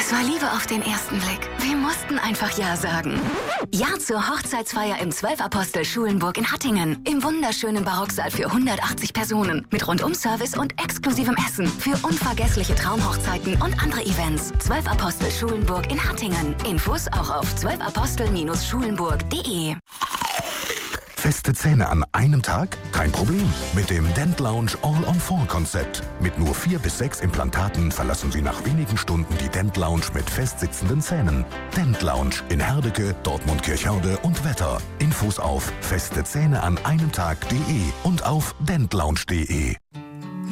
Es war Liebe auf den ersten Blick. Wir mussten einfach Ja sagen. Ja zur Hochzeitsfeier im 12-Apostel Schulenburg in Hattingen. Im wunderschönen Barocksaal für 180 Personen. Mit Rundumservice und exklusivem Essen. Für unvergessliche Traumhochzeiten und andere Events. 12-Apostel Schulenburg in Hattingen. Infos auch auf 12apostel-schulenburg.de. Feste Zähne an einem Tag? Kein Problem. Mit dem Dent Lounge All-on-4-Konzept. Mit nur 4 bis 6 Implantaten verlassen Sie nach wenigen Stunden die Dent Lounge mit festsitzenden Zähnen. Dent Lounge in Herdecke, Dortmund-Kirchhörde und Wetter. Infos auf festezähneaneinemtag.de und auf dentlounge.de.